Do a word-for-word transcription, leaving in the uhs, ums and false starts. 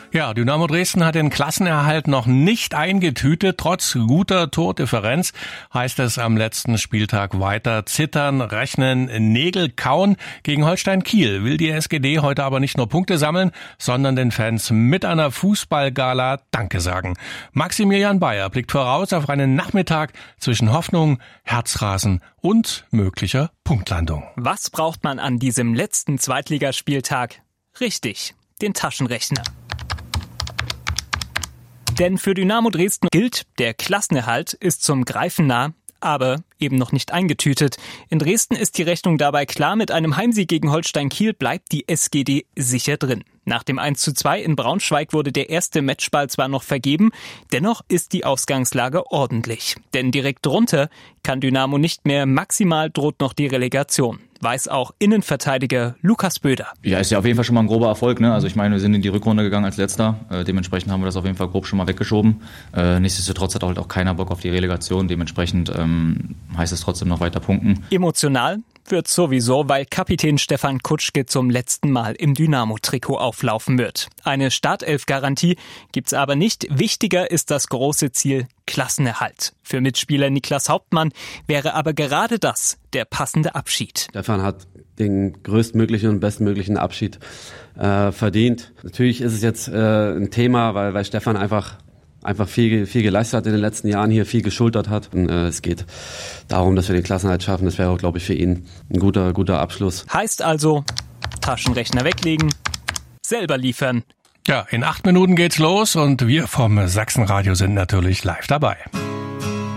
Ja, Dynamo Dresden hat den Klassenerhalt noch nicht eingetütet. Trotz guter Tordifferenz heißt es am letzten Spieltag weiter zittern, rechnen, Nägel kauen. Gegen Holstein Kiel will die S G D heute aber nicht nur Punkte sammeln, sondern den Fans mit einer Fußballgala Danke sagen. Maximilian Bayer blickt voraus auf einen Nachmittag zwischen Hoffnung, Herzrasen und möglicher Punktlandung. Was braucht man an diesem letzten Zweitligaspieltag? Richtig, den Taschenrechner. Denn für Dynamo Dresden gilt, der Klassenerhalt ist zum Greifen nah, aber eben noch nicht eingetütet. In Dresden ist die Rechnung dabei klar, mit einem Heimsieg gegen Holstein Kiel bleibt die S G D sicher drin. Nach dem eins zu zwei in Braunschweig wurde der erste Matchball zwar noch vergeben, dennoch ist die Ausgangslage ordentlich. Denn direkt drunter kann Dynamo nicht mehr, maximal droht noch die Relegation. Weiß auch Innenverteidiger Lukas Böder. Ja, ist ja auf jeden Fall schon mal ein grober Erfolg, ne? Also ich meine, wir sind in die Rückrunde gegangen als Letzter. Äh, dementsprechend haben wir das auf jeden Fall grob schon mal weggeschoben. Äh, nichtsdestotrotz hat halt auch keiner Bock auf die Relegation. Dementsprechend ähm, heißt es trotzdem noch weiter punkten. Emotional wird sowieso, weil Kapitän Stefan Kutschke zum letzten Mal im Dynamo-Trikot auflaufen wird. Eine Startelf-Garantie gibt's aber nicht. Wichtiger ist das große Ziel Klassenerhalt. Für Mitspieler Niklas Hauptmann wäre aber gerade das der passende Abschied. Stefan hat den größtmöglichen und bestmöglichen Abschied äh, verdient. Natürlich ist es jetzt äh, ein Thema, weil, weil Stefan einfach einfach viel, viel geleistet hat in den letzten Jahren, hier viel geschultert hat. Und, äh, es geht darum, dass wir den Klassenerhalt schaffen. Das wäre auch, glaube ich, für ihn ein guter, guter Abschluss. Heißt also, Taschenrechner weglegen, selber liefern. Ja, in acht Minuten geht's los und wir vom Sachsenradio sind natürlich live dabei.